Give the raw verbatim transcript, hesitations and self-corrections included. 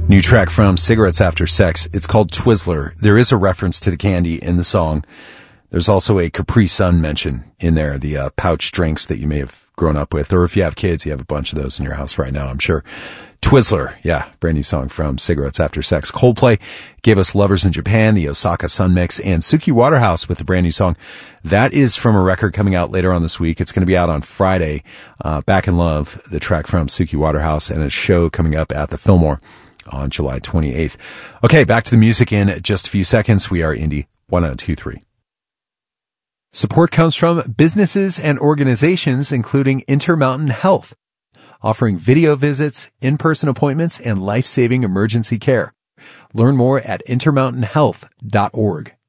New track from Cigarettes After Sex. It's called Twizzler. There is a reference to the candy in the song. There's also a Capri Sun mention in there, the uh, pouch drinks that you may have grown up with. Or if you have kids, you have a bunch of those in your house right now, I'm sure. Twizzler, yeah, brand new song from Cigarettes After Sex. Coldplay gave us Lovers in Japan, the Osaka Sun Mix, and Suki Waterhouse with the brand new song. That is from a record coming out later on this week. It's going to be out on Friday. Uh, Back in Love, the track from Suki Waterhouse, and a show coming up at the Fillmore on July twenty-eighth. Okay, back to the music in just a few seconds. We are Indie one oh two three. Support comes from businesses and organizations, including Intermountain Health, offering video visits, in-person appointments, and life-saving emergency care. Learn more at intermountain health dot org.